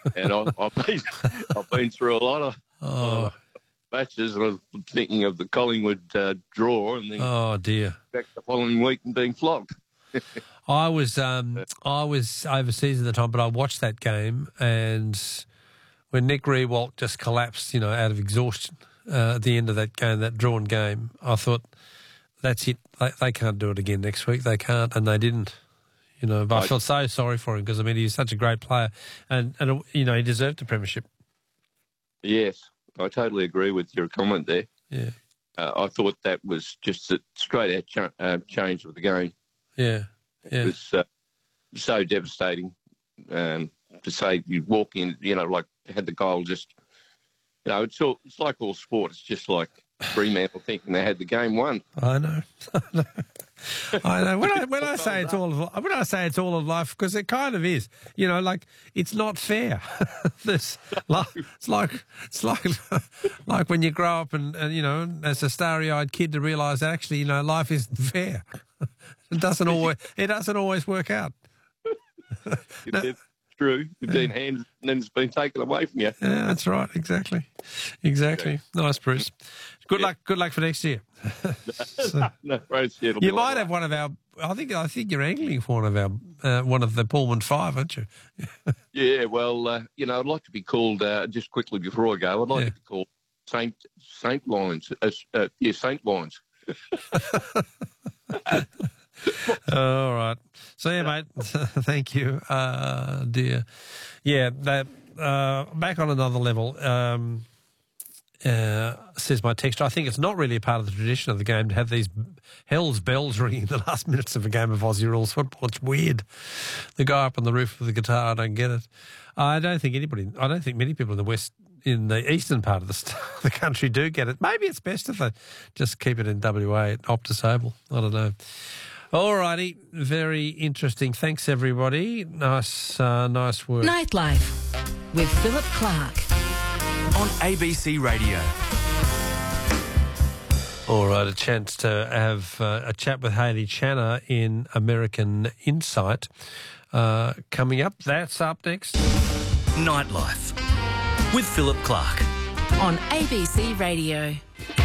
And I've been through a lot of matches, and I was thinking of the Collingwood draw, and then back the following week and being flogged. I was overseas at the time, but I watched that game, and when Nick Riewoldt just collapsed, out of exhaustion at the end of that game, that drawn game, I thought, that's it. They can't do it again next week. They can't, and they didn't. But I felt so sorry for him because, he's such a great player, and he deserved a premiership. Yes, I totally agree with your comment there. Yeah. I thought that was just a straight-out change of the game. Yeah. It was so devastating to say you walk in, like had the goal just, it's like all sport. It's just like Fremantle thinking they had the game won. I know. I know. When I say it's all of life, because it kind of is. It's not fair. It's like when you grow up and as a starry-eyed kid to realise that actually life isn't fair. It doesn't always work out. It's true. You've been handed and then it's been taken away from you. Yeah, that's right. Exactly. Nice, Bruce. Good luck for next year. You might have one of our. I think you're angling for one of the Pullman Five, aren't you? Yeah. Well, I'd like to be called just quickly before I go. I'd like to be called Saint Lines. Saint Lines. All right. See you, mate. Thank you, dear. Yeah, that back on another level. Says my texter, I think it's not really a part of the tradition of the game to have these hell's bells ringing in the last minutes of a game of Aussie rules football. It's weird. The guy up on the roof with the guitar, I don't get it. I don't think many people in the eastern part of the country do get it. Maybe it's best if they just keep it in WA at Optus Oval. I don't know. All righty. Very interesting. Thanks, everybody. Nice work. Nightlife with Philip Clark on ABC Radio. All right, a chance to have a chat with Hayley Channer in American Insight coming up. That's up next. Nightlife with Philip Clark on ABC Radio.